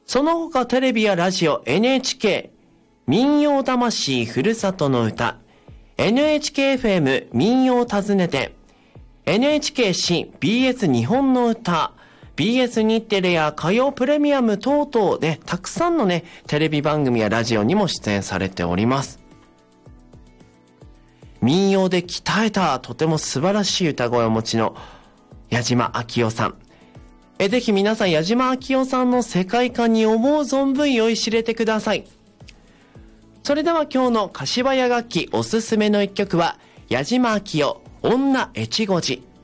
その他テレビやラジオ、NHK、民謡魂ふるさとの歌、NHKFM 民謡訪ねて、NHK 新 BS 日本の歌、BS 日テレや火曜プレミアム等々でたくさんのね、テレビ番組やラジオにも出演されております。民謡で鍛えたとても素晴らしい歌声をお持ちの矢島昭夫さん。ぜひ皆さん矢島昭夫さんの世界観に思う存分酔いしれてください。それでは今日の柏屋楽器おすすめの一曲は矢島昭夫女越後寺。